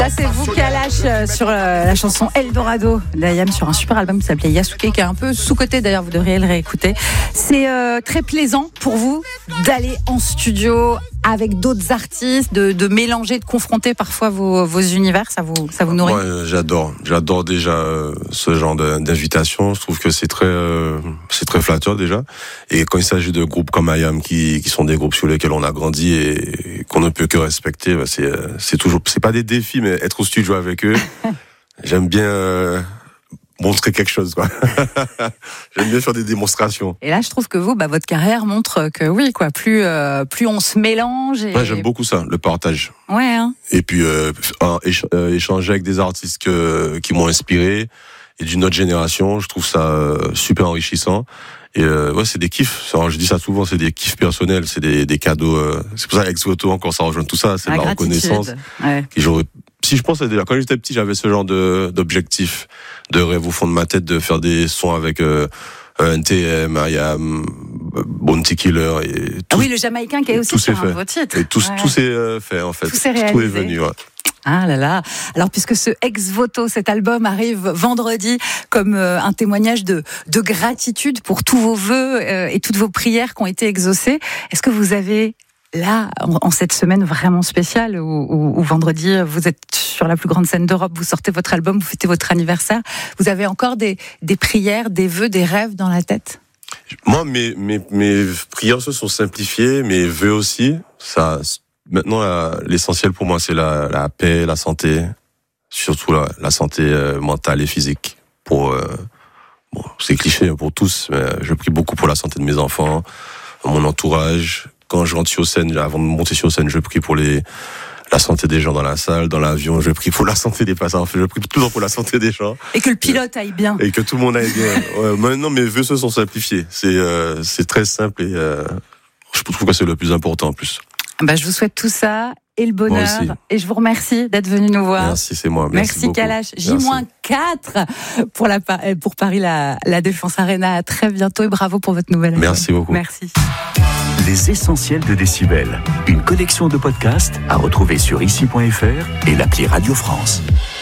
Ça, c'est vous, Kalash, sur la chanson Eldorado d'Ayam, sur un super album qui s'appelait Yasuke, qui est un peu sous-coté d'ailleurs, vous devriez le réécouter. C'est très plaisant pour vous d'aller en studio avec d'autres artistes, de mélanger, de confronter parfois vos univers, ça vous nourrit? Moi, j'adore déjà ce genre d'invitation. Je trouve que c'est très flatteur déjà. Et quand il s'agit de groupes comme Ayam, qui sont des groupes sur lesquels on a grandi et qu'on ne peut que respecter, c'est pas des défis, mais être au studio avec eux, j'aime bien montrer quelque chose, quoi. J'aime bien faire des démonstrations. Et là, je trouve que vous, votre carrière montre que oui, quoi, plus on se mélange. Et... Ouais, j'aime beaucoup ça, le partage. Ouais. Hein. Et puis échanger avec des artistes qui m'ont inspiré et d'une autre génération, je trouve ça super enrichissant. Et c'est des kiffs. Je dis ça souvent, c'est des kiffs personnels, c'est des cadeaux. C'est pour ça qu'Ex Voto encore, ça rejoint tout ça. C'est de la reconnaissance. Ouais. Si je pense déjà quand j'étais petit, j'avais ce genre d'objectif, de rêve au fond de ma tête, de faire des sons avec NTM, Ayam, Bounty Killer et tout. Ah oui, le Jamaïcain qui est aussi sur un de vos titres. Et tout s'est fait en fait. Tout s'est réalisé. Tout est venu. Ouais. Ah là là. Alors puisque ce Ex Voto, cet album arrive vendredi comme un témoignage de gratitude pour tous vos vœux et toutes vos prières qui ont été exaucées, est-ce que vous avez là, en cette semaine vraiment spéciale où vendredi, vous êtes sur la plus grande scène d'Europe, vous sortez votre album, vous fêtez votre anniversaire, vous avez encore des prières, des vœux, des rêves dans la tête? Moi, mes prières se sont simplifiées, mes vœux aussi. Ça, maintenant, l'essentiel pour moi, c'est la paix, la santé, surtout la santé mentale et physique. C'est cliché pour tous, mais je prie beaucoup pour la santé de mes enfants, mon entourage. Quand je rentre sur scène, avant de monter sur scène, je prie pour la santé des gens dans la salle, dans l'avion, je prie pour la santé des passagers, je prie toujours pour la santé des gens. Et que le pilote aille bien. Et que tout le monde aille bien. Ouais, maintenant, mes vœux se sont simplifiés. C'est très simple et je trouve que c'est le plus important en plus. Je vous souhaite tout ça et le bonheur. Et je vous remercie d'être venu nous voir. Merci, c'est moi. Merci Kalash. J-4 pour Paris, la Défense Arena. À très bientôt et bravo pour votre nouvelle album. Merci beaucoup. Merci. Les essentiels de Décibel. Une collection de podcasts à retrouver sur ici.fr et l'appli Radio France.